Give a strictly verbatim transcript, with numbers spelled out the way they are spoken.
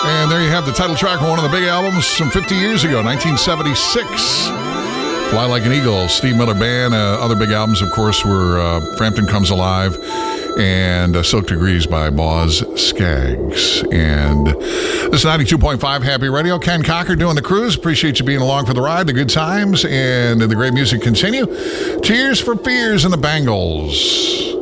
And there you have the title track of one of the big albums from fifty years ago, nineteen seventy-six. Fly Like an Eagle, Steve Miller Band. Uh, other big albums, of course, were uh, Frampton Comes Alive and uh, Silk Degrees by Boz Scaggs. And this is ninety-two point five Happy Radio. Ken Cocker doing the cruise. Appreciate you being along for the ride, the good times, and the great music continue. Tears for Fears and the Bangles.